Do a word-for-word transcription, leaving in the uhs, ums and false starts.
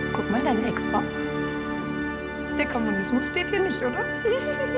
Guck mal, deine Ex-Frau. Der Kommunismus steht hier nicht, oder?